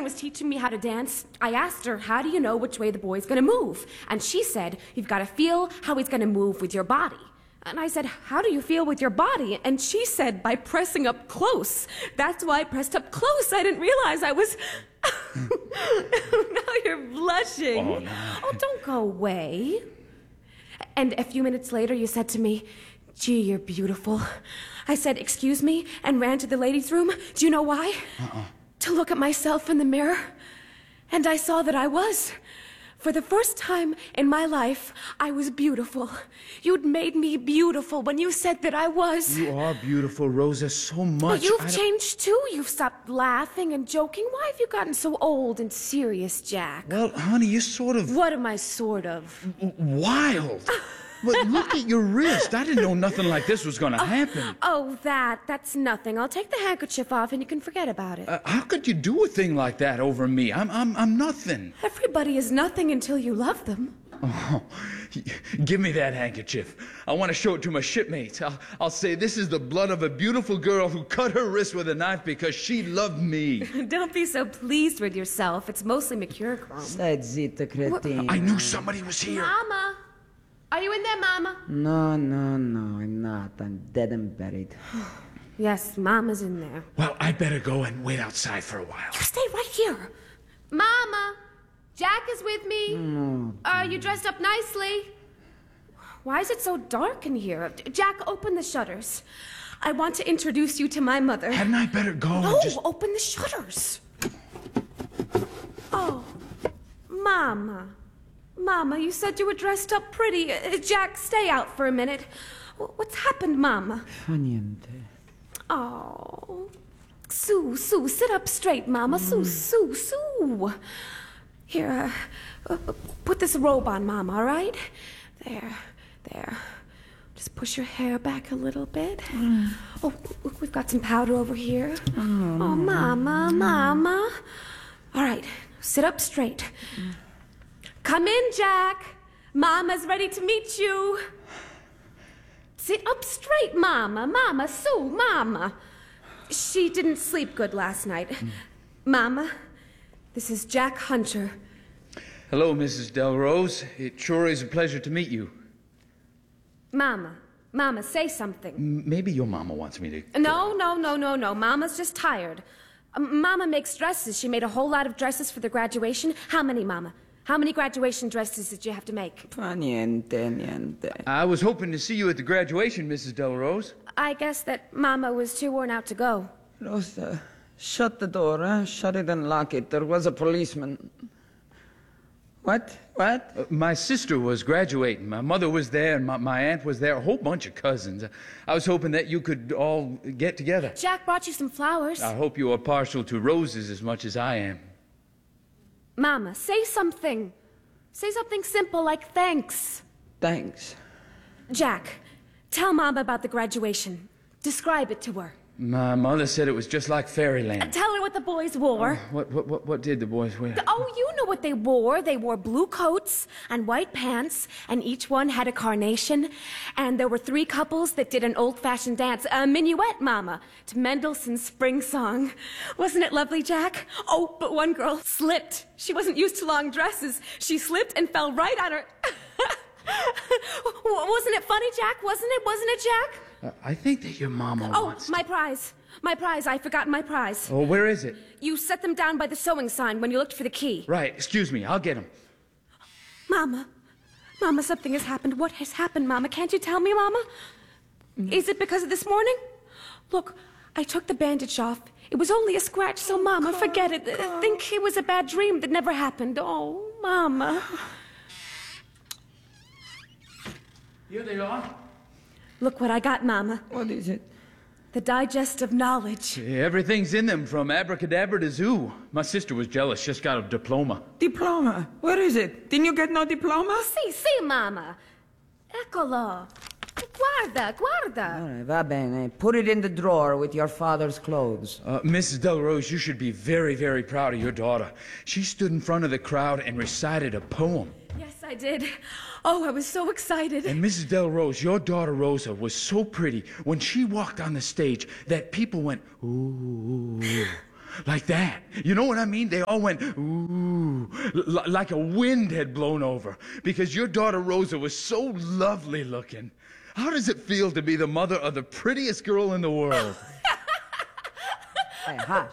was teaching me how to dance, I asked her, how do you know which way the boy's gonna move? And she said, you've gotta feel how he's gonna move with your body. And I said, how do you feel with your body? And she said, by pressing up close. That's why I pressed up close. I didn't realize I was... Now you're blushing. Oh, no. Oh, don't go away. And a few minutes later, you said to me, gee, you're beautiful. I said, excuse me, and ran to the ladies' room. Do you know why? To look at myself in the mirror. And I saw that I was. For the first time in my life, I was beautiful. You'd made me beautiful when you said that I was. You are beautiful, Rosa, so much. But you've changed too. You've stopped laughing and joking. Why have you gotten so old and serious, Jack? Well, honey, you're sort of... What am I sort of? Wild. But look at your wrist. I didn't know nothing like this was going to happen. Oh, that's nothing. I'll take the handkerchief off and you can forget about it. How could you do a thing like that over me? I'm nothing. Everybody is nothing until you love them. Oh, give me that handkerchief. I want to show it to my shipmates. I'll say this is the blood of a beautiful girl who cut her wrist with a knife because she loved me. Don't be so pleased with yourself. It's mostly mercurochrome. Stai zitta, cretina. I knew somebody was here. Mama! Are you in there, Mama? No, I'm not. I'm dead and buried. Yes, Mama's in there. Well, I better go and wait outside for a while. You stay right here. Mama! Jack is with me. You dressed up nicely. Why is it so dark in here? Jack, open the shutters. I want to introduce you to my mother. Hadn't I better go? No, open the shutters. Oh, Mama. Mama, you said you were dressed up pretty. Jack, stay out for a minute. What's happened, Mama? Fa niente. Oh. Sue, sit up straight, Mama. Sue. Here, put this robe on, Mama, all right? There. Just push your hair back a little bit. Oh, we've got some powder over here. Oh, Mama. All right, sit up straight. Come in, Jack. Mama's ready to meet you. Sit up straight, Mama. Sue, Mama. She didn't sleep good last night. Mama, this is Jack Hunter. Hello, Mrs. Delrose. It sure is a pleasure to meet you. Mama, say something. Maybe your mama wants me to... No. Mama's just tired. Mama makes dresses. She made a whole lot of dresses for the graduation. How many, Mama? How many graduation dresses did you have to make? Fa niente. I was hoping to see you at the graduation, Mrs. Delrose. I guess that Mama was too worn out to go. Rosa, shut the door, huh? Shut it and lock it. There was a policeman. What? My sister was graduating. My mother was there, and my aunt was there, a whole bunch of cousins. I was hoping that you could all get together. Jack brought you some flowers. I hope you are partial to roses as much as I am. Mama, say something. Say something simple like thanks. Thanks. Jack, tell Mama about the graduation. Describe it to her. My mother said it was just like fairyland. Tell her what the boys wore. What did the boys wear? Oh, you know what they wore. They wore blue coats and white pants, and each one had a carnation. And there were 3 couples that did an old-fashioned dance, a minuet, Mama, to Mendelssohn's Spring Song. Wasn't it lovely, Jack? Oh, but one girl slipped. She wasn't used to long dresses. She slipped and fell right on her... Wasn't it funny, Jack? Wasn't it, Jack? I think that your mama wants... Oh, my prize. My prize. I forgot my prize. Oh, where is it? You set them down by the sewing sign when you looked for the key. Right. Excuse me. I'll get them. Mama, something has happened. What has happened, Mama? Can't you tell me, Mama? Is it because of this morning? Look, I took the bandage off. It was only a scratch, so Mama, forget it. I think it was a bad dream that never happened. Oh, Mama. Here they are. Look what I got, Mama. What is it? The digest of knowledge. Everything's in them, from abracadabra to zoo. My sister was jealous, just got a diploma. Diploma? Where is it? Didn't you get no diploma? Sì, Mama. Eccolo. Guarda. All right, va bene. Put it in the drawer with your father's clothes. Mrs. Delrose, you should be very, very proud of your daughter. She stood in front of the crowd and recited a poem. Yes, I did. Oh, I was so excited. And Mrs. Delrose, your daughter Rosa was so pretty when she walked on the stage that people went, ooh. like that. You know what I mean? They all went, ooh, like a wind had blown over. Because your daughter Rosa was so lovely looking. How does it feel to be the mother of the prettiest girl in the world? Hey, hush.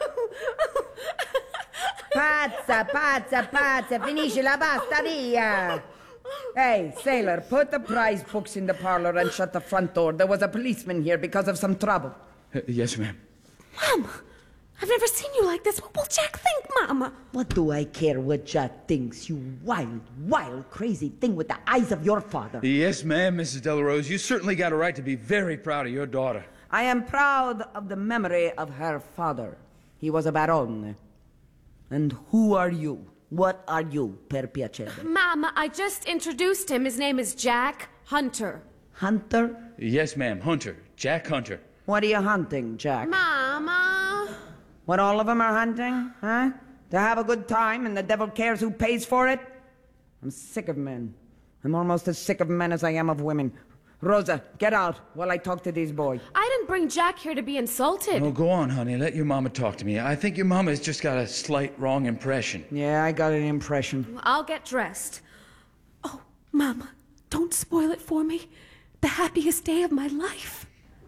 Pazza, pazza, pazza, finiscila, basta, via. Hey, sailor, put the prize books in the parlor and shut the front door. There was a policeman here because of some trouble. Yes, ma'am. Mom, I've never seen you like this. What will Jack think, Mama? What do I care what Jack thinks, you wild, wild, crazy thing with the eyes of your father? Yes, ma'am, Mrs. Delarose. You certainly got a right to be very proud of your daughter. I am proud of the memory of her father. He was a barone. And who are you? What are you, per piacere? Mama, I just introduced him. His name is Jack Hunter. Hunter? Yes, ma'am. Hunter. Jack Hunter. What are you hunting, Jack? Mama. What, all of them are hunting? Huh? To have a good time and the devil cares who pays for it? I'm sick of men. I'm almost as sick of men as I am of women. Rosa, get out while I talk to these boys. I didn't bring Jack here to be insulted. Oh, go on, honey. Let your mama talk to me. I think your mama has just got a slight wrong impression. Yeah, I got an impression. I'll get dressed. Oh, Mama, don't spoil it for me. The happiest day of my life.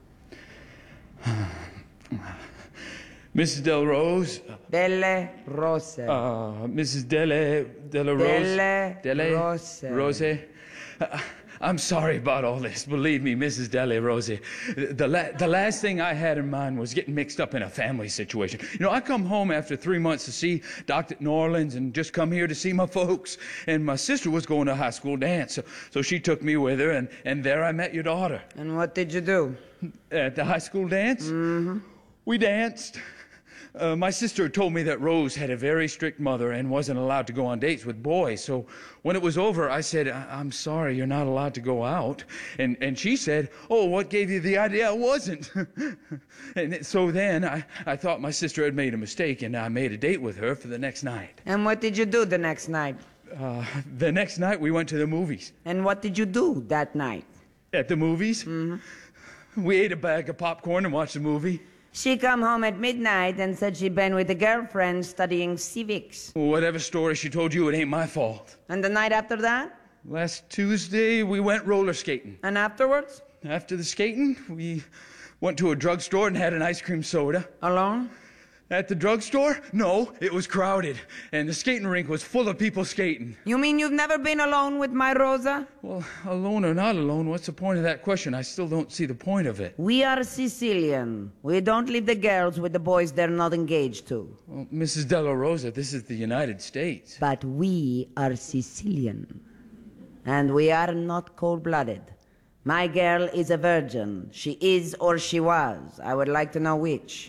Mrs. Delarose. Delle Rose. Mrs. Delarose. Delle Rose. Rose. I'm sorry about all this. Believe me, Mrs. Delarose. The last thing I had in mind was getting mixed up in a family situation. You know, I come home after 3 months to see Dr. New Orleans and just come here to see my folks. And my sister was going to a high school dance, so she took me with her, and there I met your daughter. And what did you do? At the high school dance? Mm-hmm. We danced. My sister told me that Rose had a very strict mother and wasn't allowed to go on dates with boys. So when it was over, I said, I'm sorry, you're not allowed to go out. And she said, oh, what gave you the idea I wasn't? And so then I thought my sister had made a mistake, and I made a date with her for the next night. And what did you do the next night? The next night, we went to the movies. And what did you do that night? At the movies? Mm-hmm. We ate a bag of popcorn and watched the movie. She come home at midnight and said she'd been with a girlfriend studying civics. Whatever story she told you, it ain't my fault. And the night after that? Last Tuesday, we went roller skating. And afterwards? After the skating, we went to a drugstore and had an ice cream soda. Alone? At the drugstore? No, it was crowded. And the skating rink was full of people skating. You mean you've never been alone with my Rosa? Well, alone or not alone, what's the point of that question? I still don't see the point of it. We are Sicilian. We don't leave the girls with the boys they're not engaged to. Well, Mrs. Della Rosa, this is the United States. But we are Sicilian. And we are not cold-blooded. My girl is a virgin. She is or she was. I would like to know which.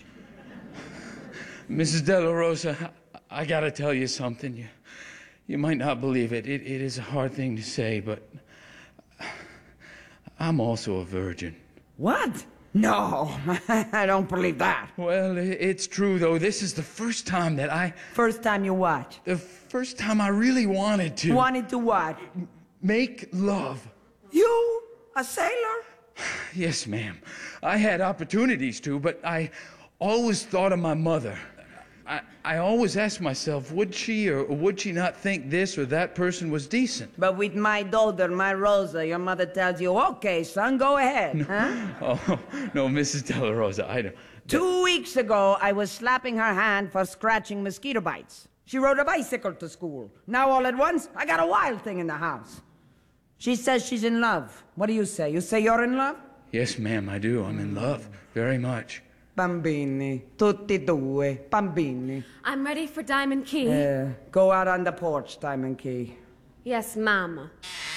Mrs. Della Rosa, I gotta tell you something. You might not believe it. It is a hard thing to say, but I'm also a virgin. What? No, I don't believe that. Well, it's true, though. This is the first time that First time you what? The first time I really wanted to. Wanted to what? Make love. You? A sailor? Yes, ma'am. I had opportunities to, but I always thought of my mother. I always asked myself, would she or would she not think this or that person was decent? But with my daughter, my Rosa, your mother tells you, okay, son, go ahead. No. Huh? Oh, no, Mrs. Della Rosa, I don't. 2 weeks ago, I was slapping her hand for scratching mosquito bites. She rode a bicycle to school. Now, all at once, I got a wild thing in the house. She says she's in love. What do you say? You say you're in love? Yes, ma'am, I do. I'm in love. Very much. Bambini. Tutti due. Bambini. I'm ready for Diamond Key. Go out on the porch, Diamond Key. Yes, Mama.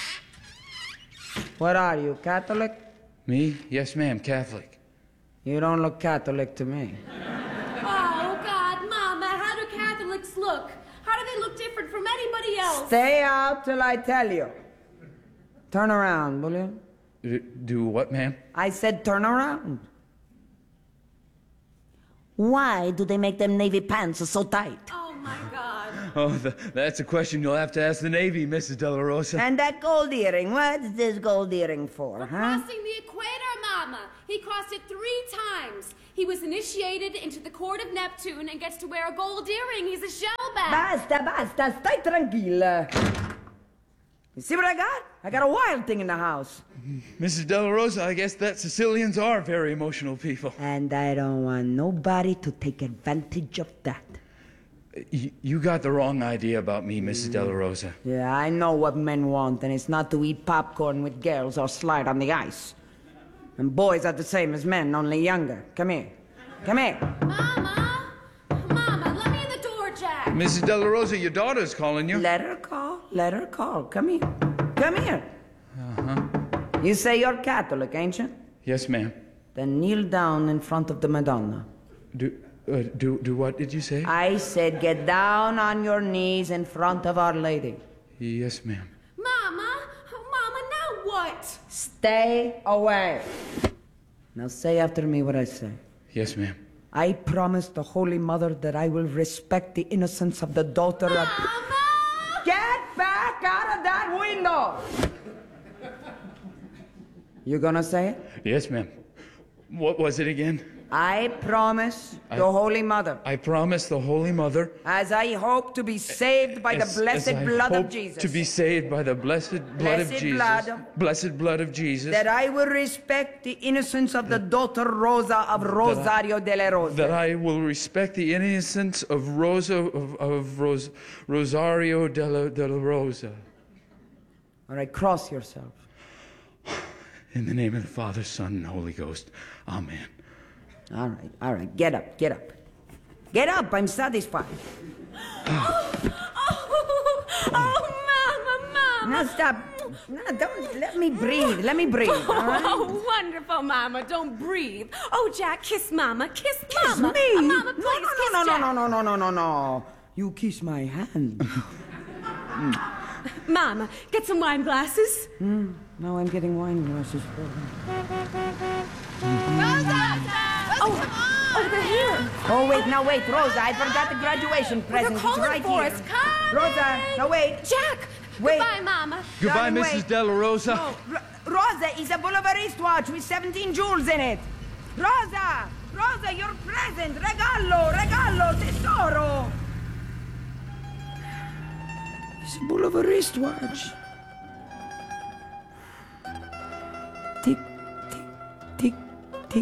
What are you, Catholic? Me? Yes, ma'am, Catholic. You don't look Catholic to me. Oh, God, Mama, how do Catholics look? How do they look different from anybody else? Stay out till I tell you. Turn around, will you? Do what, ma'am? I said turn around. Why do they make them navy pants so tight? Oh, my God. Oh, that's a question you'll have to ask the Navy, Mrs. Della Rosa. And that gold earring, what's this gold earring for, huh? Crossing the equator, Mama. He crossed it 3 times. He was initiated into the court of Neptune and gets to wear a gold earring. He's a shellback. Basta, stai tranquilla. You see what I got? I got a wild thing in the house. Mrs. De La Rosa, I guess that Sicilians are very emotional people. And I don't want nobody to take advantage of that. You got the wrong idea about me, Mrs. De La Rosa. Yeah, I know what men want, and it's not to eat popcorn with girls or slide on the ice. And boys are the same as men, only younger. Come here. Come here. Mama! Mama, let me in the door, Jack. Mrs. De La Rosa, your daughter's calling you. Let her call. Let her call. Come here. Come here. Uh-huh. You say you're Catholic, ain't you? Yes, ma'am. Then kneel down in front of the Madonna. Do what did you say? I said get down on your knees in front of Our Lady. Yes, ma'am. Mama, now what? Stay away. Now say after me what I say. Yes, ma'am. I promise the Holy Mother that I will respect the innocence of the daughter of... Mama! Get back out of that window! You gonna say it? Yes, ma'am. What was it again? I promise the Holy Mother, I promise the Holy Mother, as I hope to be saved by the as blessed I blood of hope Jesus, to be saved by the blessed blood of Blessed Jesus. Blessed blood of Jesus. that I will respect the innocence of the daughter Rosa of Rosario de la Rosa. That I will respect the innocence of Rosario de la Rosa. All right, cross yourself. In the name of the Father, Son, and Holy Ghost. Amen. All right, get up. Get up, I'm satisfied. Mama! Now stop. No, don't, let me breathe, all right? Oh, wonderful, Mama. Don't breathe. Oh, Jack, kiss Mama. Kiss Mama. Me? Mama, please, kiss Jack. No. You kiss my hand. Mama, get some wine glasses. Now I'm getting wine glasses. Oh, they're here. Oh, wait, Rosa, I forgot the graduation present. They're calling it's right for here. us. Come. Rosa, no, wait. Jack, Wait. goodbye, Mama. Goodbye, Darling, Mrs. wait. De La Rosa. No, Rosa is a Boulevard wristwatch with 17 jewels in it. Rosa, your present. Regalo, tesoro. It's a Boulevard wristwatch. Tick, tick, tick, tick.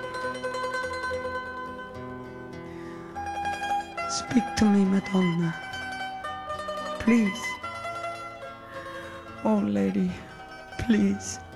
Speak to me, Madonna. Please. Oh, lady, please.